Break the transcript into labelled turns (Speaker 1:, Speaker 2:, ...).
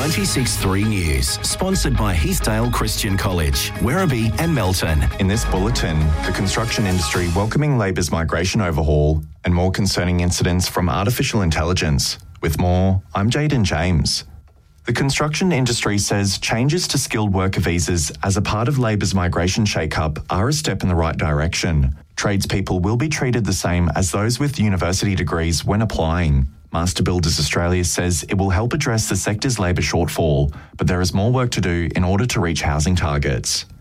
Speaker 1: 96.3 News, sponsored by Heathdale Christian College, Werribee and Melton.
Speaker 2: In this bulletin, the construction industry welcoming Labor's migration overhaul and more concerning incidents from artificial intelligence. With more, I'm Jaden James. The construction industry says changes to skilled worker visas as a part of Labor's migration shake-up are a step in the right direction. Tradespeople will be treated the same as those with university degrees when applying. Master Builders Australia says it will help address the sector's labour shortfall, but there is more work to do in order to reach housing targets.